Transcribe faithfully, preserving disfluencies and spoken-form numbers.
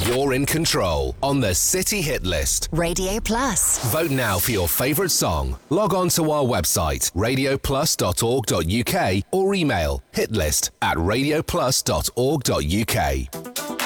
You're in control on the City Hit List. Radio Plus. Vote now for your favourite song. Log on to our website, radio plus dot org dot u k, or email hitlist at radio plus dot org dot u k.